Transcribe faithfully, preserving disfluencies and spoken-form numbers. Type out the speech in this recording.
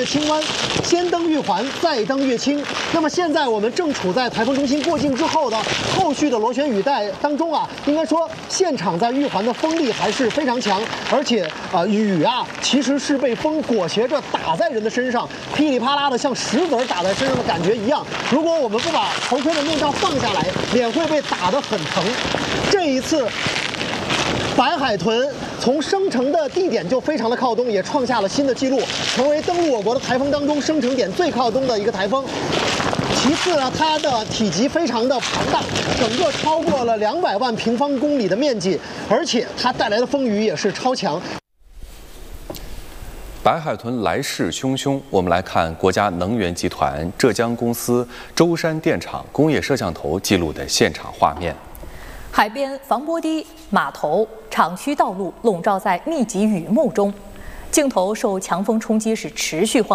月清湾，先登玉环，再登月清。那么现在我们正处在台风中心过境之后的后续的螺旋雨带当中啊，应该说现场在玉环的风力还是非常强，而且啊、呃、雨啊其实是被风裹挟着打在人的身上，噼里啪啦的像石子打在身上的感觉一样。如果我们不把头盔的面罩放下来，脸会被打得很疼。这一次。白海豚从生成的地点就非常的靠东，也创下了新的纪录，成为登陆我国的台风当中生成点最靠东的一个台风。其次呢，它的体积非常的庞大，整个超过了两百万平方公里的面积，而且它带来的风雨也是超强。 白海豚来势汹汹，我们来看国家能源集团浙江公司舟山电厂工业摄像头记录的现场画面。 海边防波堤、码头、厂区道路笼罩在密集雨幕中，镜头受强风冲击是持续晃。